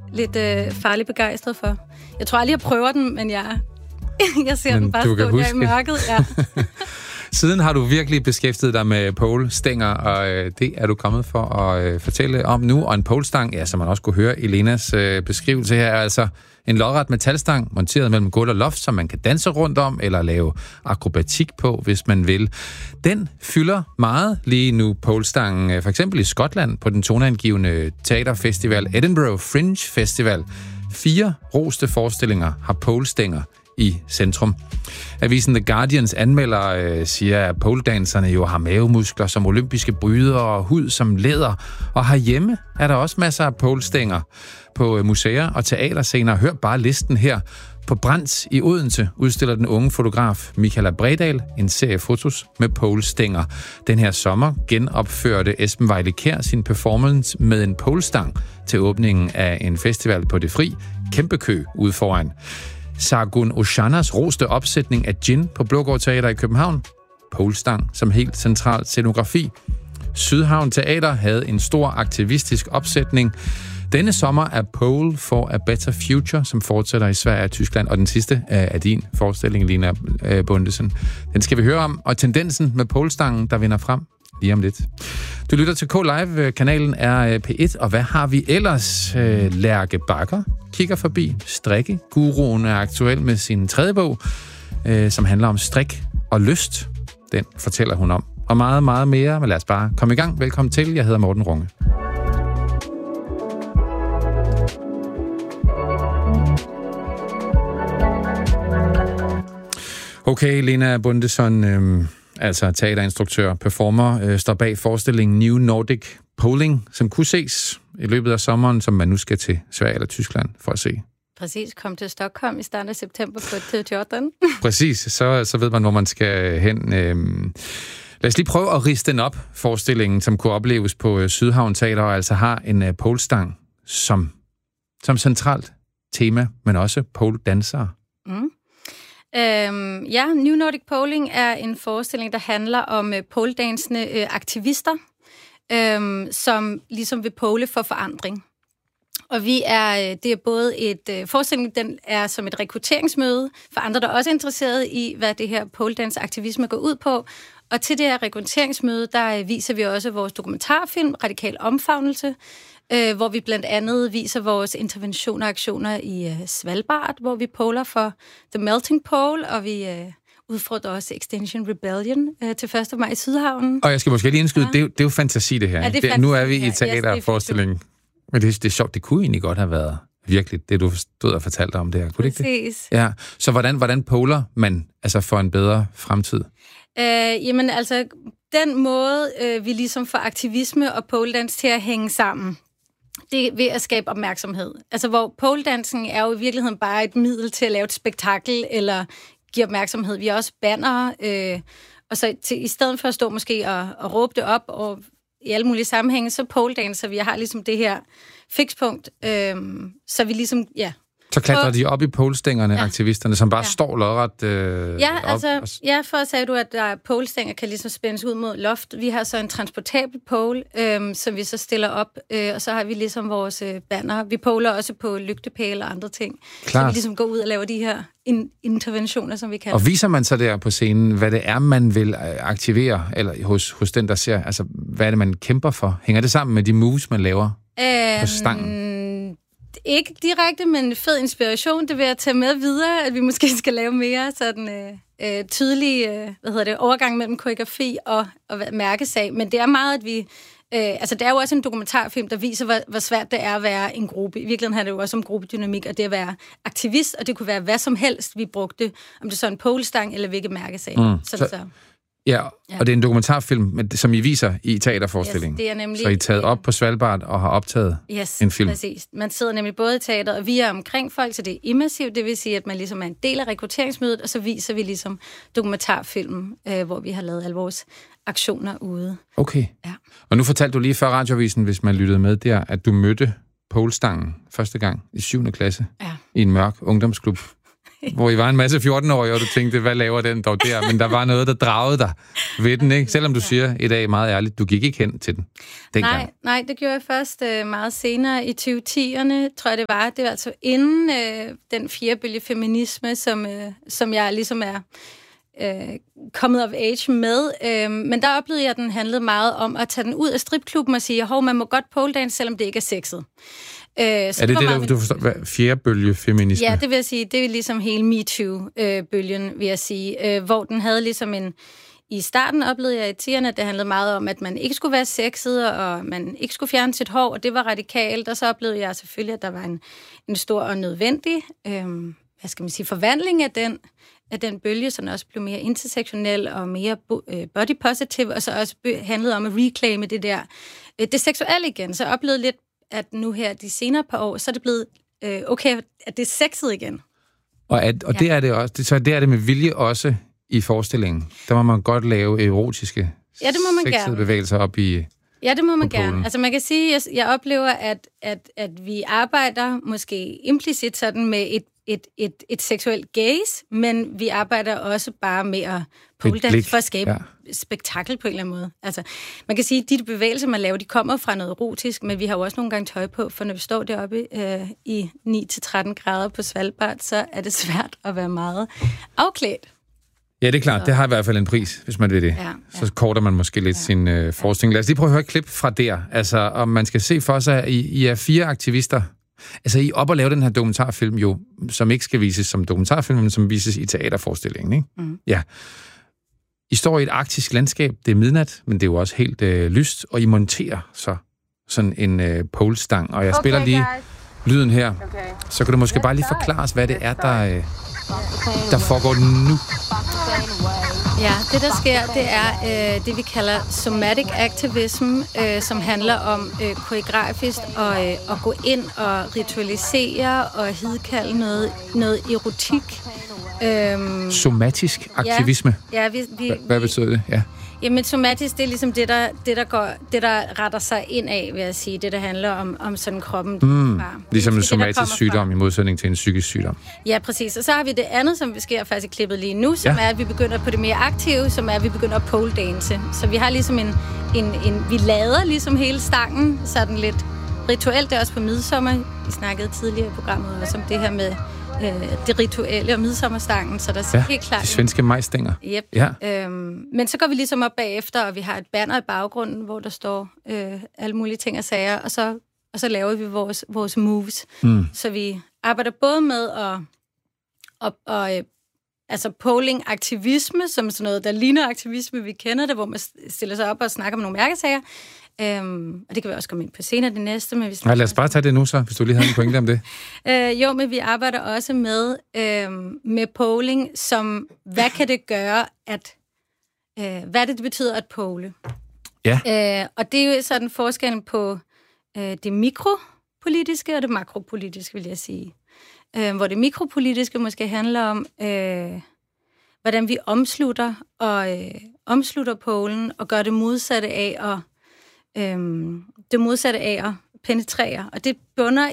lidt farligt begejstret for. Jeg tror aldrig, jeg prøver den, men jeg ser den bare stå der i mørket. Ja. Siden har du virkelig beskæftiget dig med polestænger, og det er du kommet for at fortælle om nu. Og en polestang, ja, som man også kunne høre Elenas beskrivelse her, er altså en lodret metalstang monteret mellem gulv og loft, som man kan danse rundt om eller lave akrobatik på, hvis man vil. Den fylder meget lige nu, polestangen, for eksempel i Skotland på den toneangivende teaterfestival Edinburgh Fringe Festival. 4 roste forestillinger har polestænger i centrum. Avisen The Guardians anmelder siger, at poledanserne jo har mavemuskler som olympiske brydere og hud som læder. Og herhjemme er der også masser af polestænger på museer og teaterscener. Hør bare listen her. På Brands i Odense udstiller den unge fotograf Michaela Bredal en serie fotos med polestænger. Den her sommer genopførte Esben Vejle Kjær sin performance med en polestang til åbningen af en festival på Det Fri. Kæmpe kø ude foran. Sargun Oshanas roste opsætning af Gin på Blågård Teater i København. Polestang som helt central scenografi. Sydhavn Teater havde en stor aktivistisk opsætning. Denne sommer er Pole for a Better Future, som fortsætter i Sverige og Tyskland. Og den sidste er din forestilling, Lena Bundesen. Den skal vi høre om. Og tendensen med polestangen, der vinder frem lige om lidt. Du lytter til K-Live. Kanalen er P1. Og hvad har vi ellers? Lærke Bakker kigger forbi. Strikke-guruen er aktuel med sin 3. bog, som handler om strik og lyst. Den fortæller hun om. Og meget, meget mere. Men lad os bare komme i gang. Velkommen til. Jeg hedder Morten Runge. Okay, Lena Bundesen, altså teaterinstruktør, performer, står bag forestillingen New Nordic Poling, som kunne ses i løbet af sommeren, som man nu skal til Sverige eller Tyskland for at se. Præcis, kom til Stockholm i starten af september på teateren. Præcis, så ved man, hvor man skal hen. Lad os lige prøve at riste den op, forestillingen, som kunne opleves på Sydhavn Teater, og altså har en polestang som centralt tema, men også poledansere. Mm. New Nordic Poling er en forestilling, der handler om poledansende aktivister, som ligesom vil pole for forandring. Og det er både et forestilling, den er som et rekrutteringsmøde for andre, der også er interesseret i, hvad det her poledansaktivisme går ud på. Og til det her rekrutteringsmøde, der viser vi også vores dokumentarfilm, Radikal Omfavnelse, hvor vi blandt andet viser vores interventioner og aktioner i Svalbard, hvor vi poler for The Melting Pole, og vi udfordrer også Extinction Rebellion til 1. maj i Sydhavnen. Og jeg skal måske lige indskyde, det er jo fantasi det her. Ja, nu er vi i teaterforestillingen. Men det er sjovt, det kunne egentlig godt have været virkelig det, du stod og fortalte om det her. Kunne det ikke det? Ja. Så hvordan poler man altså for en bedre fremtid? Jamen altså, den måde, vi ligesom får aktivisme og poledans til at hænge sammen, det er ved at skabe opmærksomhed. Altså, hvor poledansen er jo i virkeligheden bare et middel til at lave et spektakel, eller give opmærksomhed. Vi er også bannere, og så i stedet for at stå måske og råbe det op, og i alle mulige sammenhænge, så poledanser vi har ligesom det her fikspunkt, så vi ligesom, ja. Så klatrer de op i polestængerne, aktivisterne, som bare står lodret op. For sagde du, at der er polestænger, kan ligesom spændes ud mod loft. Vi har så en transportabel pole, som vi så stiller op, og så har vi ligesom vores banner. Vi poler også på lygtepæle og andre ting. Klart. Så vi ligesom går ud og laver de her interventioner, som vi kan. Og viser man så der på scenen, hvad det er, man vil aktivere, eller hos den, der ser, altså hvad er det, man kæmper for? Hænger det sammen med de moves, man laver på stangen? Ikke direkte, men fed inspiration. Det vil jeg tage med videre, at vi måske skal lave mere sådan tydelig overgang mellem koreografi og mærkesag. Men det er meget, at vi... det er jo også en dokumentarfilm, der viser, hvor svært det er at være en gruppe. I virkeligheden handler det jo også om gruppedynamik, og det at være aktivist, og det kunne være hvad som helst, vi brugte, om det er så en polestang eller hvilket mærkesag. Ja, og det er en dokumentarfilm, som I viser i teaterforestillingen. Yes, det er nemlig... Så I er taget op på Svalbard og har optaget en film. Præcis. Man sidder nemlig både i teateret, og vi er omkring folk, så det er immersivt. Det vil sige, at man ligesom er en del af rekrutteringsmødet, og så viser vi ligesom dokumentarfilmen, hvor vi har lavet alle vores aktioner ude. Okay. Ja. Og nu fortalte du lige før radioavisen, hvis man lyttede med der, at du mødte polestangen første gang i 7. klasse i en mørk ungdomsklub. hvor I var en masse 14-årige, og du tænkte, hvad laver den dog der? Men der var noget, der dragede dig ved den, ikke? Selvom du siger i dag meget ærligt, du gik ikke hen til den dengang. Nej, det gjorde jeg først meget senere i 2010'erne, tror jeg det var. Det var altså inden den 4. bølge feminisme, som jeg ligesom er kommet of age med. Men der oplevede jeg, at den handlede meget om at tage den ud af stripklubben og sige, hov, man må godt poledance, selvom det ikke er sexet. Er det det, du forstår? 4. bølge feminisme? Ja, det vil jeg sige. Det er ligesom hele MeToo-bølgen, vil jeg sige. Hvor den havde ligesom I starten oplevede jeg i 10'erne, at det handlede meget om, at man ikke skulle være sexet, og man ikke skulle fjerne sit hår, og det var radikalt. Og så oplevede jeg selvfølgelig, at der var en stor og nødvendig forvandling af den bølge, som også blev mere intersektionel og mere body positive, og så også handlede om at reclaime det seksuelle igen. Så jeg oplevede lidt, at nu her de senere par år, så er det blevet okay, at det er sexet igen. Og det er det også. Så det er det med vilje også i forestillingen. Der må man godt lave erotiske sexede bevægelser op i. Ja, det må man gerne. Altså man kan sige, at jeg oplever, at vi arbejder måske implicit sådan med et seksuelt gaze, men vi arbejder også bare med at poledance for at skabe spektakel på en eller anden måde. Altså, man kan sige, at de bevægelser, man laver, de kommer fra noget erotisk, men vi har jo også nogle gange tøj på, for når vi står deroppe i 9-13 grader på Svalbard, så er det svært at være meget afklædt. Ja, det er klart. Det har i hvert fald en pris, hvis man vil det. Ja. Så korter man måske lidt sin forskning. Lad os lige prøve at høre et klip fra der. Altså, om man skal se for sig, at I er 4 aktivister. Altså, I er op og lave den her dokumentarfilm jo, som ikke skal vises som dokumentarfilm, men som vises i teaterforestillingen, ikke? Mm. Ja. I står i et arktisk landskab. Det er midnat, men det er jo også helt lyst, og I monterer så sådan en polestang. Og jeg spiller lige lyden her. Så kan du måske bare lige forklare os, hvad det er, der foregår nu. Ja, det der sker, det er det, vi kalder somatic activism, som handler om koreografisk at gå ind og ritualisere og hidkalde noget erotik. Somatisk aktivisme? Ja, hvad betyder det? Ja. Jamen, somatisk, det er ligesom det, der retter sig ind af, vil jeg sige. Det, der handler om sådan kroppen. Ligesom en somatisk sygdom i modsætning til en psykisk sygdom. Ja, præcis. Og så har vi det andet, som sker faktisk i klippet lige nu, som er, at vi begynder på det mere aktive, som er, at vi begynder at poledance. Så vi har ligesom vi lader ligesom hele stangen sådan lidt rituelt. Det er også på midsommer. Vi snakkede tidligere i programmet også om det her med det rituelle og midsommerstangen, så der er helt klart... de svenske majstænger. Yep. Ja. Men så går vi ligesom op bagefter, og vi har et banner i baggrunden, hvor der står alle mulige ting og sager, og så laver vi vores moves. Så vi arbejder både med altså polling-aktivisme, som sådan noget, der ligner aktivisme, vi kender det, hvor man stiller sig op og snakker om nogle mærkesager. Og det kan vi også komme ind på senere det næste. Men lad os bare tage det nu så, hvis du lige havde en pointe om det. Jo, men vi arbejder også med polling, som hvad kan det gøre, hvad det betyder at pole. Ja. Og det er jo sådan forskellen på det mikropolitiske og det makropolitiske, vil jeg sige. Hvor det mikropolitiske måske handler om, hvordan vi omslutter polen og gør det modsatte af at penetrere. Og det bunder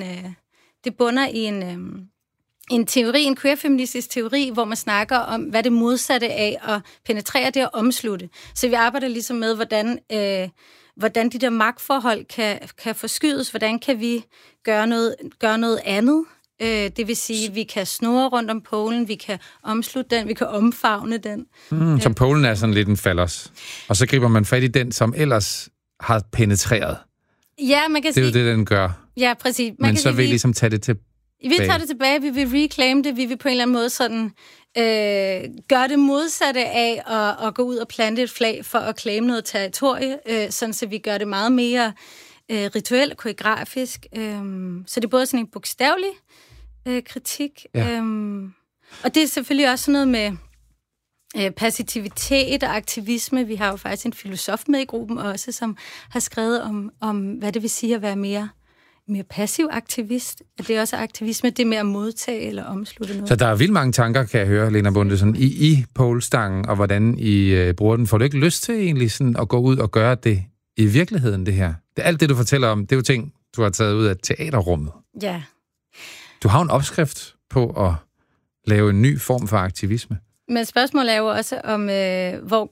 i en teori, en queer-feministisk teori, hvor man snakker om, hvad det modsatte af at penetrere, det er at omslutte. Så vi arbejder ligesom med, hvordan de der magtforhold kan forskydes, hvordan kan vi gøre noget andet. Det vil sige, at vi kan snurre rundt om polen, vi kan omslutte den, vi kan omfavne den. Så polen er sådan lidt en fallers. Og så griber man fat i den, som ellers har penetreret. Ja, man kan sige... Det er jo det, den gør. Ja, præcis. Men så vil I ligesom tage det tilbage. Vi tager det tilbage, vi vil reclaim det, vi vil på en eller anden måde sådan gøre det modsatte af at gå ud og plante et flag for at claim noget territorie, sådan så vi gør det meget mere rituelt, koreografisk. Så det er både sådan en bogstavelig kritik, og det er selvfølgelig også sådan noget med passivitet og aktivisme. Vi har jo faktisk en filosof med i gruppen også, som har skrevet om hvad det vil sige at være mere passiv aktivist. At det også er aktivisme, det med at modtage eller omslutte noget. Så der er vildt mange tanker, kan jeg høre, Lena Bonde, sådan i polestangen, og hvordan I bruger den. Får du ikke lyst til egentlig sådan at gå ud og gøre det i virkeligheden, det her? Alt det, du fortæller om, det er jo ting, du har taget ud af teaterrummet. Ja. Du har en opskrift på at lave en ny form for aktivisme. Men spørgsmålet er jo også om, hvor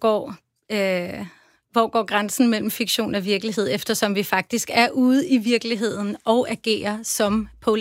går grænsen mellem fiktion og virkelighed, eftersom vi faktisk er ude i virkeligheden og agerer som